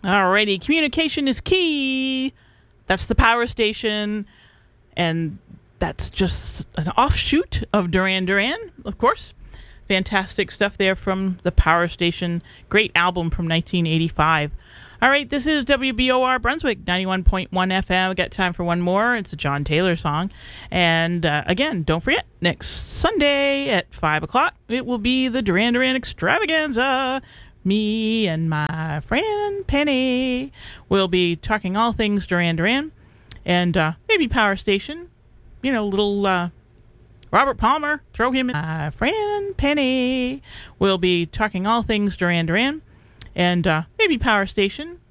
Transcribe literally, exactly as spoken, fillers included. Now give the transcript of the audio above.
Alrighty, communication is key. That's the Power Station, and that's just an offshoot of Duran Duran, of course. Fantastic stuff there from the Power Station. Great album from nineteen eighty-five. All right, this is W B O R Brunswick, ninety-one point one F M. Got time for one more. It's a John Taylor song. And uh, again, don't forget, next Sunday at five o'clock, it will be the Duran Duran Extravaganza. Me and my friend Penny will be talking all things Duran Duran and uh, maybe Power Station. You know, little uh, Robert Palmer, throw him in. My friend Penny will be talking all things Duran Duran and uh, maybe Power Station.